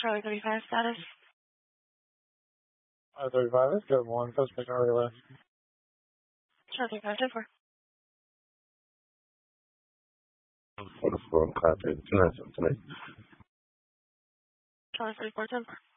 Charlie 35 status. 35 is good one. Suspect already left. Charlie 35 10 4. 44, copy. Tonight. Charlie 34 10 4.